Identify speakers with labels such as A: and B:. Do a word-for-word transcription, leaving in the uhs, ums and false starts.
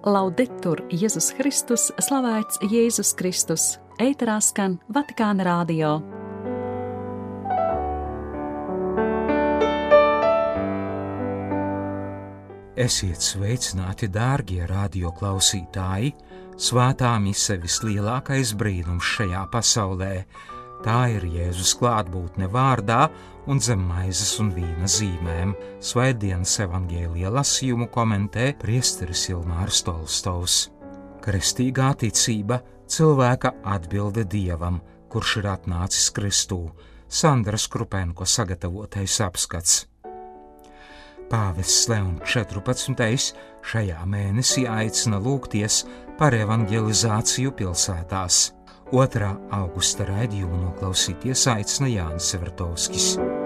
A: Laudetur Jēzus Kristus, slavēts Jēzus Kristus. Ēterā skan Vatikāna radio.
B: Esiet sveicināti, dārgie radio klausītāji! Svētā mise vislielākais brīnums šajā pasaulē. Tā ir Jēzus klātbūtne vārdā un zem maizes un vīna zīmēm. Svētdienas evangēlija lasījumu komentē priesteris Ilmārs Tolstovs. Kristīgā ticība cilvēka atbilde Dievam, kurš ir atnācis Kristū. Sandras Krupenko sagatavotais apskats. Pāvests Leons četrpadsmitais šajā mēnesī aicina lūgties par evangelizāciju pilsētās. otrā augusta raidījumu noklausīties aicina Jānis Severtovskis.